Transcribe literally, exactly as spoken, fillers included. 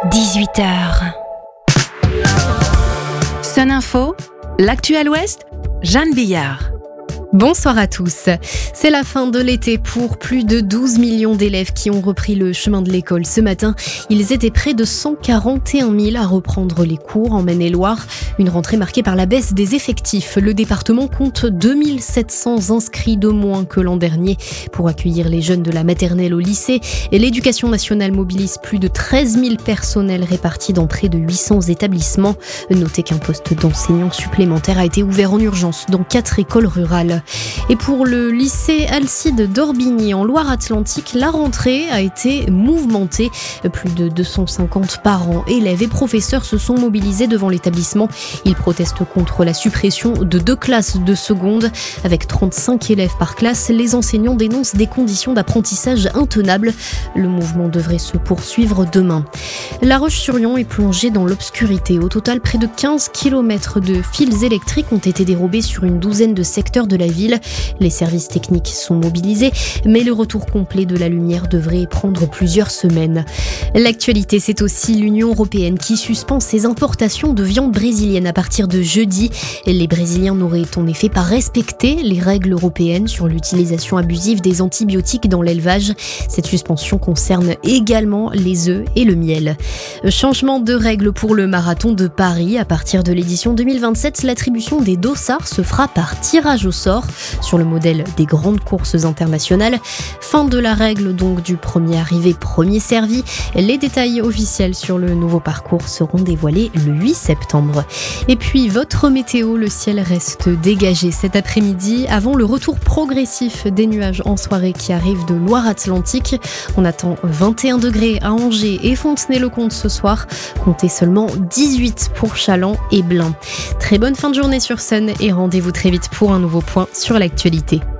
dix-huit heures. Sun Info, l'actu à l'Ouest, Jeanne Billard. Bonsoir à tous. C'est la fin de l'été pour plus de douze millions d'élèves qui ont repris le chemin de l'école ce matin. Ils étaient près de cent quarante et un mille à reprendre les cours en Maine-et-Loire. Une rentrée marquée par la baisse des effectifs. Le département compte deux mille sept cents inscrits de moins que l'an dernier pour accueillir les jeunes de la maternelle au lycée. Et l'Éducation nationale mobilise plus de treize mille personnels répartis dans près de huit cents établissements. Notez qu'un poste d'enseignant supplémentaire a été ouvert en urgence dans quatre écoles rurales. Et pour le lycée Alcide d'Orbigny en Loire-Atlantique, la rentrée a été mouvementée. Plus de deux cent cinquante parents, élèves et professeurs se sont mobilisés devant l'établissement. Ils protestent contre la suppression de deux classes de seconde. Avec trente-cinq élèves par classe, les enseignants dénoncent des conditions d'apprentissage intenables. Le mouvement devrait se poursuivre demain. La Roche-sur-Yon est plongée dans l'obscurité. Au total, près de quinze kilomètres de fils électriques ont été dérobés sur une douzaine de secteurs de la ville. Les services techniques sont mobilisés, mais le retour complet de la lumière devrait prendre plusieurs semaines. L'actualité, c'est aussi l'Union européenne qui suspend ses importations de viande brésilienne à partir de jeudi. Les Brésiliens n'auraient en effet pas respecté les règles européennes sur l'utilisation abusive des antibiotiques dans l'élevage. Cette suspension concerne également les œufs et le miel. Changement de règles pour le marathon de Paris. À partir de l'édition deux mille vingt-sept, l'attribution des dossards se fera par tirage au sort, sur le modèle des grandes courses internationales. Fin de la règle donc du premier arrivé, premier servi. Les détails officiels sur le nouveau parcours seront dévoilés le huit septembre. Et puis votre météo, le ciel reste dégagé cet après-midi avant le retour progressif des nuages en soirée qui arrivent de Loire-Atlantique. On attend vingt et un degrés à Angers et Fontenay-le-Comte ce soir. Comptez seulement dix-huit pour Challans et Blain. Très bonne fin de journée sur Sun et rendez-vous très vite pour un nouveau point sur l'actualité.